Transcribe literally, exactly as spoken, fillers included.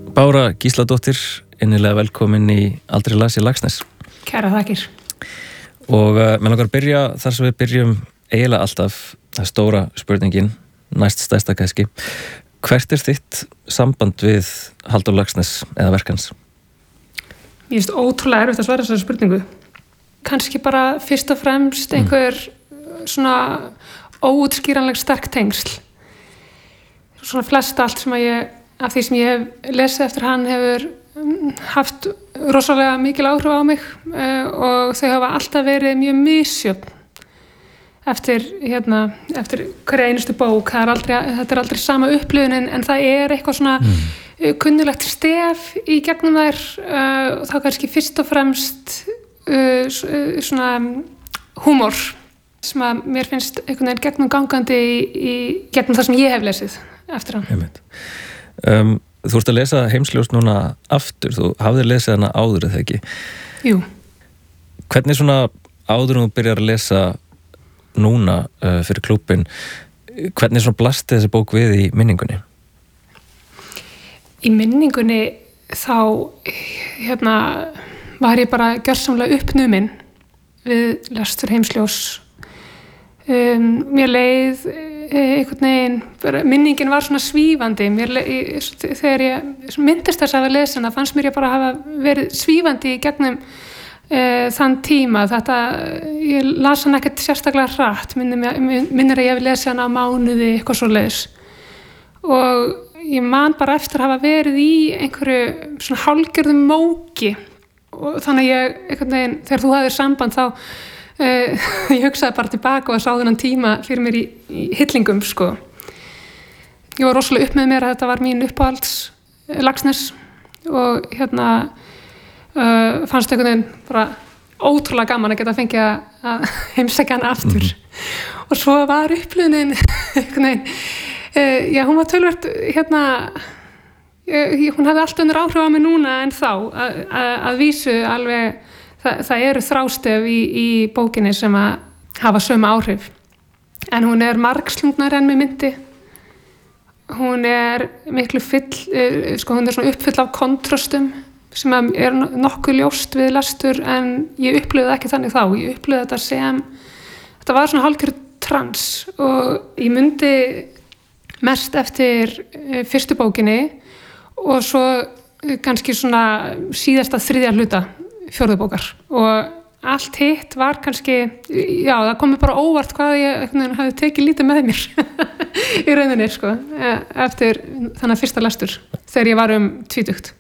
Bára Gísladóttir, innilega velkomin í Aldrei las ég Laxness. Kæra þakkir. Og uh, mér langar að byrja þar sem við byrjum eiginlega alltaf, það er stóra spurningin, næst stærsta kannski. Hvert er þitt samband við Halldór Laxness eða verk hans? Mér finnst ótrúlega erfitt að svara þessari spurningu. Kannski bara fyrst og fremst einhver mm. svona óútskýranleg sterk tengsl. Svona flest allt sem að ég, af því sem ég hef lesið eftir hann hefur haft rosalega mikil áhrif á mig uh, og þau hafa alltaf verið mjög misjöfn eftir, hérna, eftir hverja einustu bók. Það er aldrei, þetta er aldrei sama upplifunin en það er eitthvað svona mm. kunnulegt stef í gegnum þær uh, og þá kannski fyrst og fremst uh, svona húmor sem að mér finnst einhvern veginn gegnum gangandi í, í gegnum það sem ég hef lesið eftir hann. Um, þú ert að lesa Heimsljós núna aftur, þú hafðir lesið hana áður eða ekki? Jú. Hvernig svona áður þú byrjar að lesa núna uh, fyrir klúbbin, hvernig svona blasti þessi bók við í minningunni? Í minningunni þá hérna var ég bara gjörsamlega uppnumin við lestur Heimsljós. Um, mér leið einhvern veginn, minningin var svona svífandi mér, þegar ég myndist þess að hafa lesin það fannst mér ég bara hafa verið svífandi í gegnum uh, þann tíma þetta, ég las hann ekkert sérstaklega hratt, minnir, minnir að ég hef lesið hann á mánuði, eitthvað svo leiðis og ég man bara eftir að hafa verið í einhverju svona hálfgerðum móki og þannig ég, einhvern veginn, þegar þú hafðir samband þá Uh, ég hugsaði bara tilbaka og sá þennan tíma fyrir mér í, í hillingum sko. Ég var rosalega upp með mér að þetta var mín uppáhalds Laxness og hérna uh, fannst einhvern veginn bara ótrúlega gaman að geta fengið að heimsækja hann aftur mm-hmm. og svo var upplifunin einhvern veginn uh, já, hún var tölvert hérna uh, hún hafði allt önnur áhrif á mig núna en þá að, að, að vísu alveg Þa, það eru þrástef í, í bókinni sem að hafa sömu áhrif en hún er margslungnar enn með myndi hún er miklu fyll sko hún er svona uppfull af kontrastum sem er nokkuð ljóst við lestur en ég upplifði ekki þannig þá ég upplifði þetta sem þetta var svona hálfgerð trans og ég myndi mest eftir fyrstu bókinni og svo kannski svona síðasta þriðja hluta fjórðu bókar og allt hitt var kannski, já það kom mér bara óvart hvað ég hafði tekið lítið með mér í rauninni sko, eftir þannig fyrsta lestur þegar ég var um tvítugt.